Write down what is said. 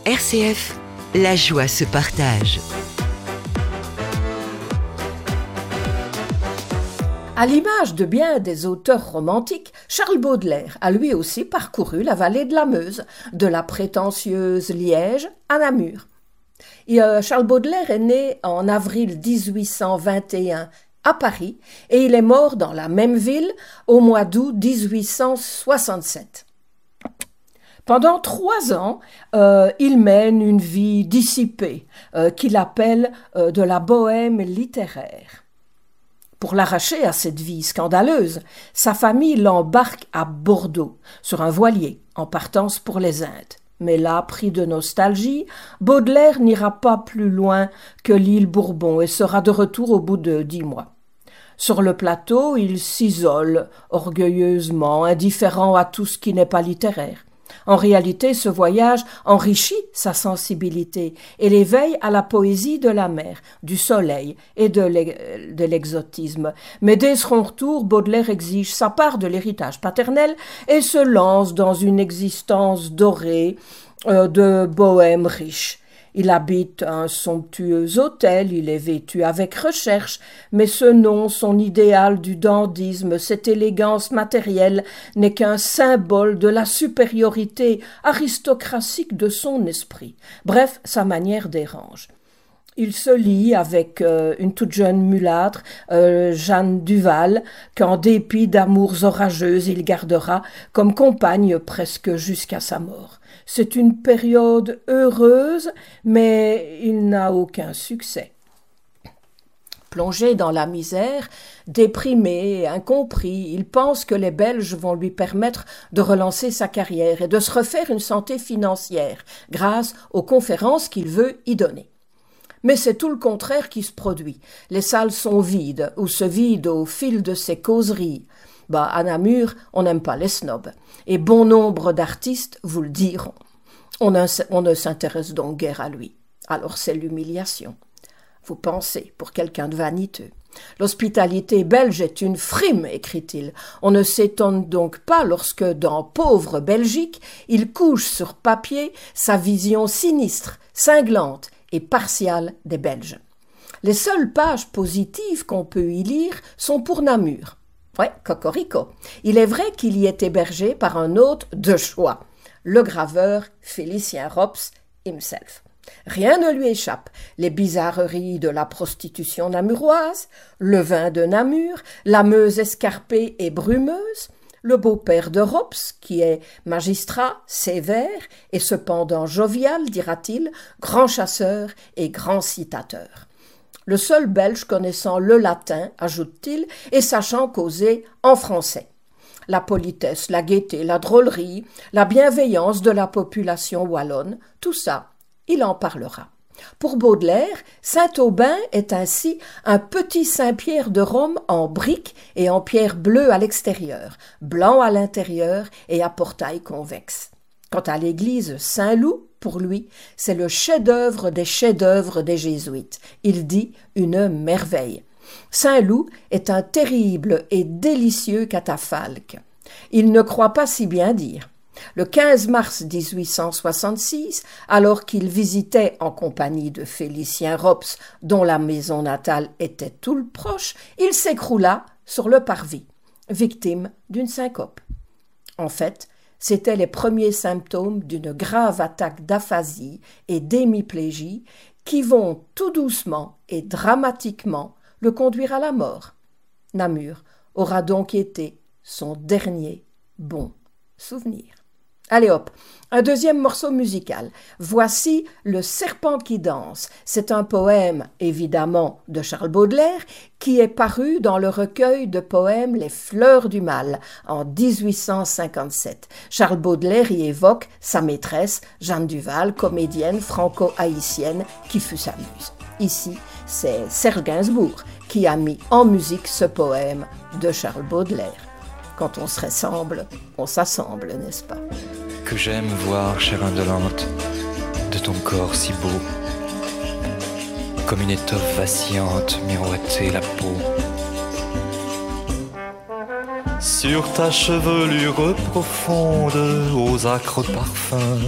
RCF, la joie se partage. À l'image de bien des auteurs romantiques, Charles Baudelaire a lui aussi parcouru la vallée de la Meuse, de la prétentieuse Liège à Namur. Charles Baudelaire est né en avril 1821 à Paris et il est mort dans la même ville au mois d'août 1867. Pendant 3 ans, il mène une vie dissipée qu'il appelle de la bohème littéraire. Pour l'arracher à cette vie scandaleuse, sa famille l'embarque à Bordeaux, sur un voilier, en partance pour les Indes. Mais là, pris de nostalgie, Baudelaire n'ira pas plus loin que l'île Bourbon et sera de retour au bout de 10 mois. Sur le plateau, il s'isole, orgueilleusement, indifférent à tout ce qui n'est pas littéraire. En réalité, ce voyage enrichit sa sensibilité et l'éveille à la poésie de la mer, du soleil et de l'exotisme. Mais dès son retour, Baudelaire exige sa part de l'héritage paternel et se lance dans une existence dorée de bohème riche. Il habite un somptueux hôtel, il est vêtu avec recherche, mais ce nom, son idéal du dandysme, cette élégance matérielle n'est qu'un symbole de la supériorité aristocratique de son esprit. Bref, sa manière dérange. Il se lie avec une toute jeune mulâtre, Jeanne Duval, qu'en dépit d'amours orageuses, il gardera comme compagne presque jusqu'à sa mort. C'est une période heureuse, mais il n'a aucun succès. Plongé dans la misère, déprimé, incompris, il pense que les Belges vont lui permettre de relancer sa carrière et de se refaire une santé financière grâce aux conférences qu'il veut y donner. Mais c'est tout le contraire qui se produit. Les salles sont vides ou se vident au fil de ses causeries. À Namur, on n'aime pas les snobs. Et bon nombre d'artistes vous le diront. On ne s'intéresse donc guère à lui. Alors c'est l'humiliation. Vous pensez, pour quelqu'un de vaniteux. L'hospitalité belge est une frime, écrit-il. On ne s'étonne donc pas lorsque, dans Pauvre Belgique, il couche sur papier sa vision sinistre, cinglante et partiale des Belges. Les seules pages positives qu'on peut y lire sont pour Namur. Ouais, cocorico. Il est vrai qu'il y est hébergé par un hôte de choix, le graveur Félicien Rops himself. Rien ne lui échappe. Les bizarreries de la prostitution namuroise, le vin de Namur, la Meuse escarpée et brumeuse, le beau-père de Rops, qui est magistrat, sévère et cependant jovial, dira-t-il, grand chasseur et grand citateur. Le seul Belge connaissant le latin, ajoute-t-il, et sachant causer en français. La politesse, la gaieté, la drôlerie, la bienveillance de la population wallonne, tout ça, il en parlera. Pour Baudelaire, Saint-Aubin est ainsi un petit Saint-Pierre de Rome en briques et en pierre bleue à l'extérieur, blanc à l'intérieur et à portail convexe. Quant à l'église Saint-Loup, pour lui, c'est le chef-d'œuvre des jésuites. Il dit une merveille. Saint-Loup est un terrible et délicieux catafalque. Il ne croit pas si bien dire. Le 15 mars 1866, alors qu'il visitait en compagnie de Félicien Rops, dont la maison natale était tout le proche, il s'écroula sur le parvis, victime d'une syncope. En fait, c'étaient les premiers symptômes d'une grave attaque d'aphasie et d'hémiplégie qui vont tout doucement et dramatiquement le conduire à la mort. Namur aura donc été son dernier bon souvenir. Allez hop, un deuxième morceau musical. Voici Le serpent qui danse. C'est un poème, évidemment, de Charles Baudelaire, qui est paru dans le recueil de poèmes Les Fleurs du Mal, en 1857. Charles Baudelaire y évoque sa maîtresse, Jeanne Duval, comédienne franco-haïtienne, qui fut sa muse. Ici, c'est Serge Gainsbourg qui a mis en musique ce poème de Charles Baudelaire. Quand on se ressemble, on s'assemble, n'est-ce pas? Que j'aime voir, chère indolente, de ton corps si beau, comme une étoffe vacillante miroiter la peau. Sur ta chevelure profonde, aux âcres parfums,